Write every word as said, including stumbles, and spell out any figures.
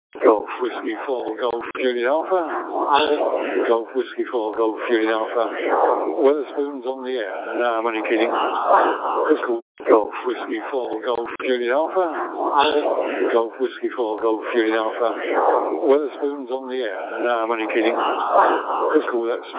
Golf Whiskey four, Golf Juliet Alpha. Golf Whiskey four, Golf Juliet Alpha. Weatherspoons on the air. No, I'm only kidding. Crystal. Golf Whiskey four, Golf Juliet Alpha. Golf Whiskey four, Golf Juliet Alpha. Weatherspoons on the air. No, I'm only kidding. Crystal, that's